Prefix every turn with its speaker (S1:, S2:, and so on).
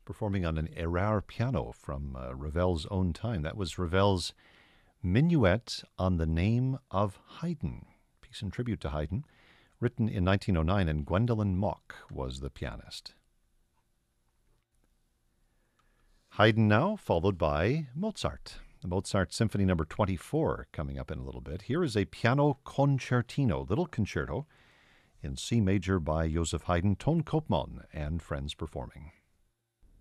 S1: performing on an Erard piano from Ravel's own time. That was Ravel's Minuet on the Name of Haydn, piece in tribute to Haydn, written in 1909, and Gwendolyn Mock was the pianist. Haydn now, followed by Mozart. The Mozart Symphony No. 24 coming up in a little bit. Here is a piano concertino, little concerto, in C major by Joseph Haydn, Ton Koopman, and friends performing.